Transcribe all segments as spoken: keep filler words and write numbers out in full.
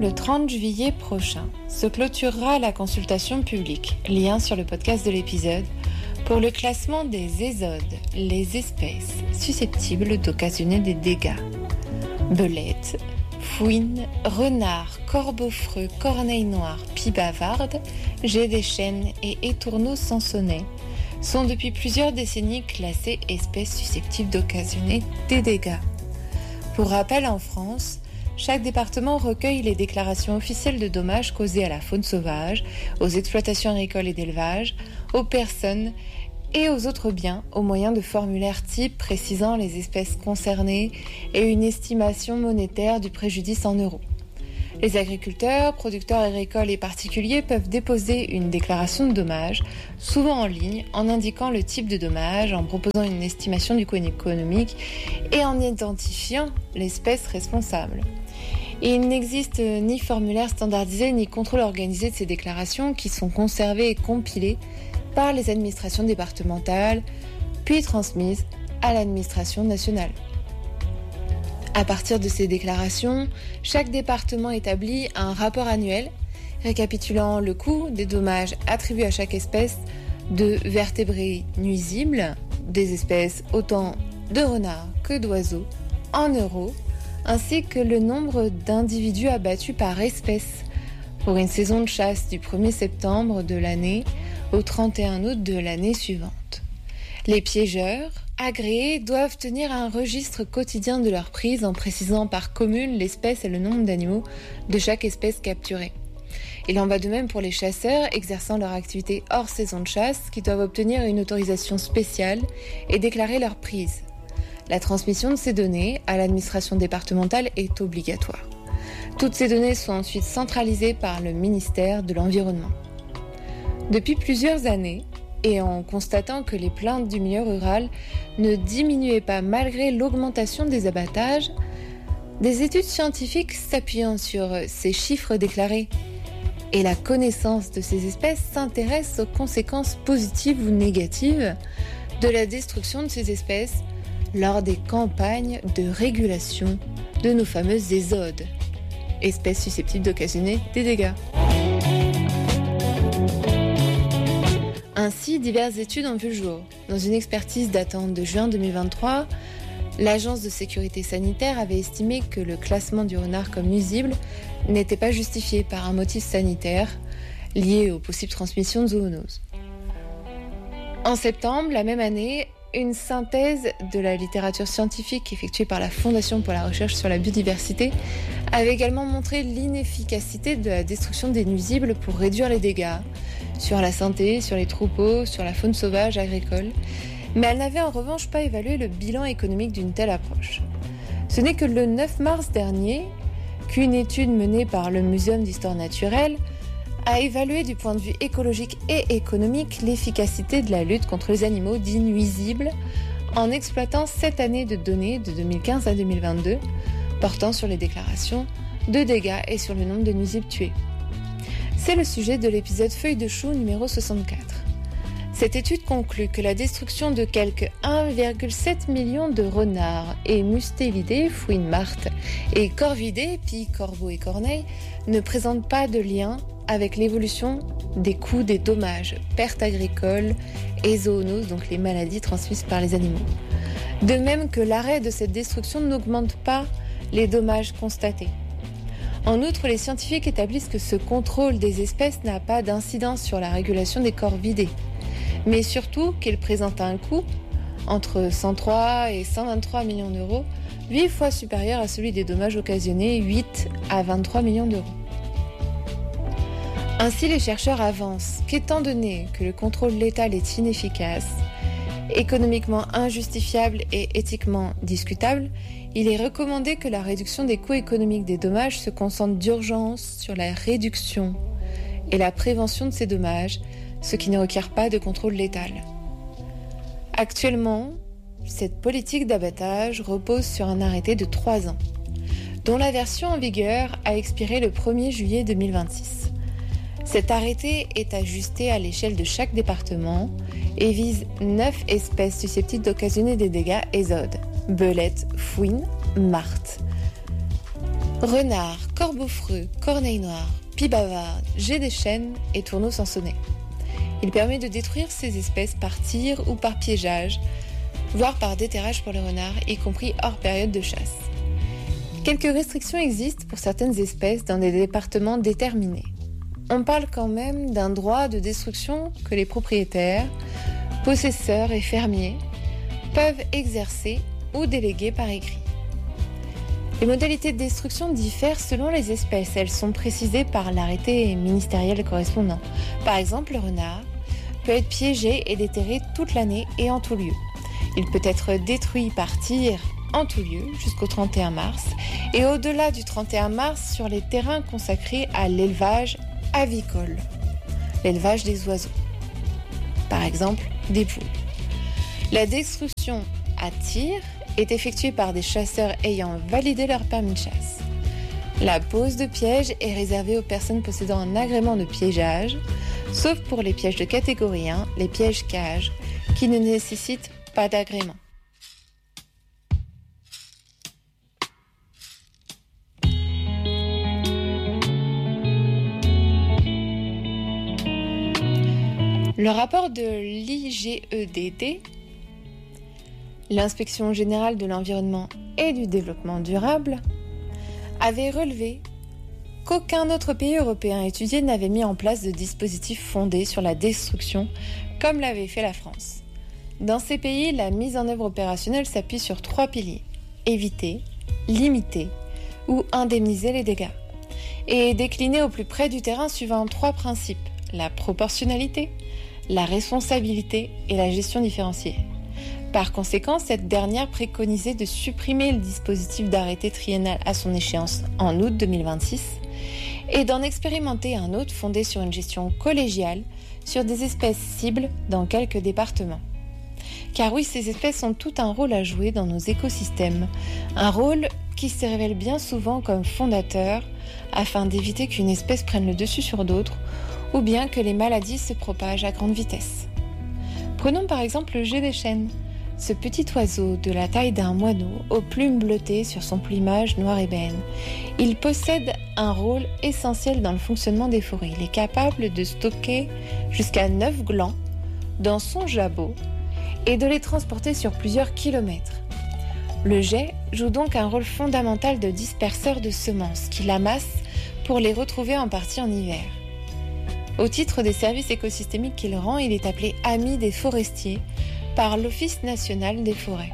Le trente juillet prochain se clôturera la consultation publique, lien sur le podcast de l'épisode, pour le classement des ésodes, les espèces susceptibles d'occasionner des dégâts. Belettes, fouines, renards, corbeaux-freux, corneilles noires, pies bavardes, jets des chênes et étourneaux sansonnets sont depuis plusieurs décennies classés espèces susceptibles d'occasionner des dégâts. Pour rappel, en France, chaque département recueille les déclarations officielles de dommages causés à la faune sauvage, aux exploitations agricoles et d'élevage, aux personnes et aux autres biens au moyen de formulaires types précisant les espèces concernées et une estimation monétaire du préjudice en euros. Les agriculteurs, producteurs agricoles et particuliers peuvent déposer une déclaration de dommages, souvent en ligne, en indiquant le type de dommage, en proposant une estimation du coût économique et en identifiant l'espèce responsable. Il n'existe ni formulaire standardisé ni contrôle organisé de ces déclarations qui sont conservées et compilées par les administrations départementales, puis transmises à l'administration nationale. À partir de ces déclarations, chaque département établit un rapport annuel récapitulant le coût des dommages attribués à chaque espèce de vertébrés nuisibles, des espèces autant de renards que d'oiseaux, en euros, ainsi que le nombre d'individus abattus par espèce pour une saison de chasse du premier septembre de l'année au trente et un août de l'année suivante. Les piégeurs agréés doivent tenir un registre quotidien de leur prise en précisant par commune l'espèce et le nombre d'animaux de chaque espèce capturée. Il en va de même pour les chasseurs exerçant leur activité hors saison de chasse qui doivent obtenir une autorisation spéciale et déclarer leur prise. La transmission de ces données à l'administration départementale est obligatoire. Toutes ces données sont ensuite centralisées par le ministère de l'Environnement. Depuis plusieurs années, et en constatant que les plaintes du milieu rural ne diminuaient pas malgré l'augmentation des abattages, des études scientifiques s'appuyant sur ces chiffres déclarés et la connaissance de ces espèces s'intéressent aux conséquences positives ou négatives de la destruction de ces espèces lors des campagnes de régulation de nos fameuses ésodes, espèces susceptibles d'occasionner des dégâts. Ainsi, diverses études ont vu le jour. Dans une expertise datant de juin deux mille vingt-trois, l'Agence de sécurité sanitaire avait estimé que le classement du renard comme nuisible n'était pas justifié par un motif sanitaire lié aux possibles transmissions de zoonoses. En septembre, la même année, une synthèse de la littérature scientifique effectuée par la Fondation pour la recherche sur la biodiversité avait également montré l'inefficacité de la destruction des nuisibles pour réduire les dégâts sur la santé, sur les troupeaux, sur la faune sauvage agricole, mais elle n'avait en revanche pas évalué le bilan économique d'une telle approche. Ce n'est que le neuf mars dernier qu'une étude menée par le Muséum d'histoire naturelle a évalué du point de vue écologique et économique l'efficacité de la lutte contre les animaux dits nuisibles en exploitant sept années de données de deux mille quinze à deux mille vingt-deux portant sur les déclarations de dégâts et sur le nombre de nuisibles tués. C'est le sujet de l'épisode Feuille de chou numéro soixante-quatre. Cette étude conclut que la destruction de quelque un virgule sept million de renards et mustélidés, fouines martes, et corvidés, pies, corbeaux et corneilles, ne présente pas de lien avec l'évolution des coûts des dommages, pertes agricoles et zoonoses, donc les maladies transmises par les animaux. De même que l'arrêt de cette destruction n'augmente pas les dommages constatés. En outre, les scientifiques établissent que ce contrôle des espèces n'a pas d'incidence sur la régulation des corvidés, mais surtout qu'il présente un coût entre cent trois et cent vingt-trois millions d'euros, huit fois supérieur à celui des dommages occasionnés, huit à vingt-trois millions d'euros. Ainsi, les chercheurs avancent qu'étant donné que le contrôle létal est inefficace, économiquement injustifiable et éthiquement discutable, il est recommandé que la réduction des coûts économiques des dommages se concentre d'urgence sur la réduction et la prévention de ces dommages, ce qui ne requiert pas de contrôle létal. Actuellement, cette politique d'abattage repose sur un arrêté de trois ans, dont la version en vigueur a expiré le premier juillet deux mille vingt-six. Cet arrêté est ajusté à l'échelle de chaque département et vise neuf espèces susceptibles d'occasionner des dégâts ésodes: belettes, fouines, martes. Renard, corbeau-freux, corneille noire, pie bavarde, jet des chênes et tourneau sansonnet. Il permet de détruire ces espèces par tir ou par piégeage, voire par déterrage pour les renards, y compris hors période de chasse. Quelques restrictions existent pour certaines espèces dans des départements déterminés. On parle quand même d'un droit de destruction que les propriétaires, possesseurs et fermiers peuvent exercer ou déléguer par écrit. Les modalités de destruction diffèrent selon les espèces. Elles sont précisées par l'arrêté ministériel correspondant. Par exemple, le renard peut être piégé et déterré toute l'année et en tout lieu. Il peut être détruit par tir en tout lieu jusqu'au trente et un mars et au-delà du trente et un mars sur les terrains consacrés à l'élevage avicole, l'élevage des oiseaux, par exemple des poules. La destruction à tir est effectuée par des chasseurs ayant validé leur permis de chasse. La pose de piège est réservée aux personnes possédant un agrément de piégeage, sauf pour les pièges de catégorie un, les pièges cages, qui ne nécessitent pas d'agrément. Le rapport de l'I G E D D, l'Inspection générale de l'environnement et du développement durable, avait relevé qu'aucun autre pays européen étudié n'avait mis en place de dispositifs fondés sur la destruction comme l'avait fait la France. Dans ces pays, la mise en œuvre opérationnelle s'appuie sur trois piliers: éviter, limiter ou indemniser les dégâts, et est déclinée au plus près du terrain suivant trois principes: la proportionnalité, la responsabilité et la gestion différenciée. Par conséquent, cette dernière préconisait de supprimer le dispositif d'arrêté triennal à son échéance en août deux mille vingt-six et d'en expérimenter un autre fondé sur une gestion collégiale sur des espèces cibles dans quelques départements. Car oui, ces espèces ont tout un rôle à jouer dans nos écosystèmes, un rôle qui se révèle bien souvent comme fondateur afin d'éviter qu'une espèce prenne le dessus sur d'autres ou bien que les maladies se propagent à grande vitesse. Prenons par exemple le jet des chênes, ce petit oiseau de la taille d'un moineau aux plumes bleutées sur son plumage noir ébène. Il possède un rôle essentiel dans le fonctionnement des forêts. Il est capable de stocker jusqu'à neuf glands dans son jabot et de les transporter sur plusieurs kilomètres. Le jet joue donc un rôle fondamental de disperseur de semences qu'il amasse pour les retrouver en partie en hiver. Au titre des services écosystémiques qu'il rend, il est appelé ami des forestiers par l'Office national des forêts.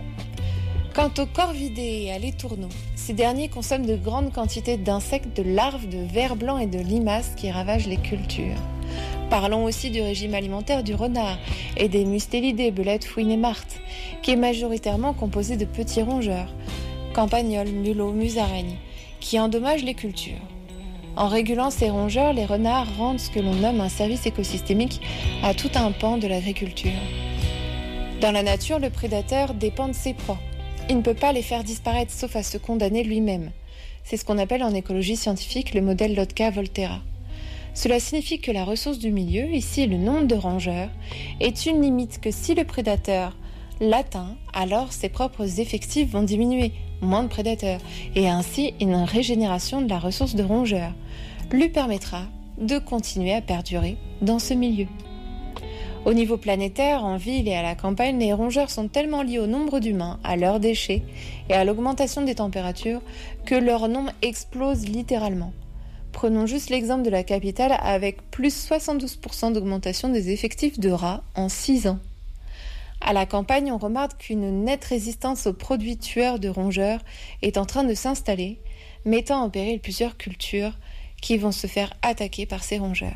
Quant aux corvidés et à l'étourneau, ces derniers consomment de grandes quantités d'insectes, de larves, de vers blancs et de limaces qui ravagent les cultures. Parlons aussi du régime alimentaire du renard et des mustélidés, belettes, fouines et martes, qui est majoritairement composé de petits rongeurs, campagnols, mulots, musaraignes, qui endommagent les cultures. En régulant ces rongeurs, les renards rendent ce que l'on nomme un service écosystémique à tout un pan de l'agriculture. Dans la nature, le prédateur dépend de ses proies. Il ne peut pas les faire disparaître sauf à se condamner lui-même. C'est ce qu'on appelle en écologie scientifique le modèle Lotka-Volterra. Cela signifie que la ressource du milieu, ici le nombre de rongeurs, est une limite que si le prédateur l'atteint, alors ses propres effectifs vont diminuer, moins de prédateurs, et ainsi une régénération de la ressource de rongeurs lui permettra de continuer à perdurer dans ce milieu. Au niveau planétaire, en ville et à la campagne, les rongeurs sont tellement liés au nombre d'humains, à leurs déchets et à l'augmentation des températures que leur nombre explose littéralement. Prenons juste l'exemple de la capitale avec plus soixante-douze pour cent d'augmentation des effectifs de rats en six ans. À la campagne, on remarque qu'une nette résistance aux produits tueurs de rongeurs est en train de s'installer, mettant en péril plusieurs cultures qui vont se faire attaquer par ces rongeurs.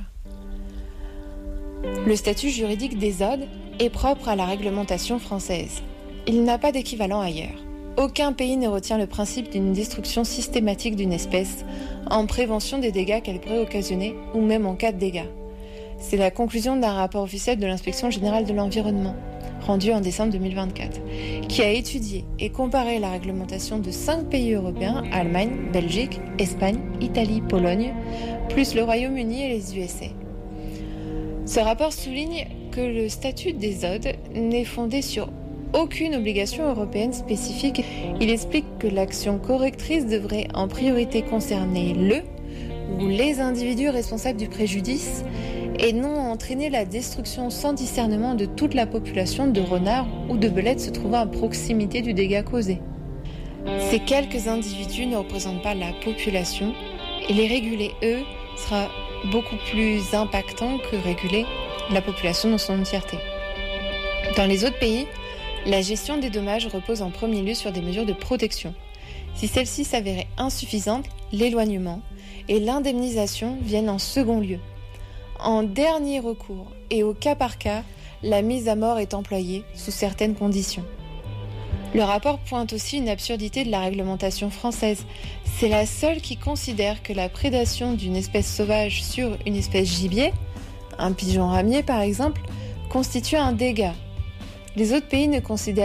Le statut juridique des odes est propre à la réglementation française. Il n'a pas d'équivalent ailleurs. Aucun pays ne retient le principe d'une destruction systématique d'une espèce en prévention des dégâts qu'elle pourrait occasionner ou même en cas de dégâts. C'est la conclusion d'un rapport officiel de l'Inspection générale de l'environnement, rendu en décembre deux mille vingt-quatre, qui a étudié et comparé la réglementation de cinq pays européens, Allemagne, Belgique, Espagne, Italie, Pologne, plus le Royaume-Uni et les U S A. Ce rapport souligne que le statut des odes n'est fondé sur aucune obligation européenne spécifique. Il explique que l'action correctrice devrait en priorité concerner le ou les individus responsables du préjudice et non entraîner la destruction sans discernement de toute la population de renards ou de belettes se trouvant à proximité du dégât causé. Ces quelques individus ne représentent pas la population et les réguler, eux, sera beaucoup plus impactant que réguler la population dans son entièreté. Dans les autres pays, la gestion des dommages repose en premier lieu sur des mesures de protection. Si celles-ci s'avéraient insuffisantes, l'éloignement et l'indemnisation viennent en second lieu. En dernier recours et au cas par cas, la mise à mort est employée sous certaines conditions. Le rapport pointe aussi une absurdité de la réglementation française. C'est la seule qui considère que la prédation d'une espèce sauvage sur une espèce gibier, un pigeon ramier par exemple, constitue un dégât. Les autres pays ne considèrent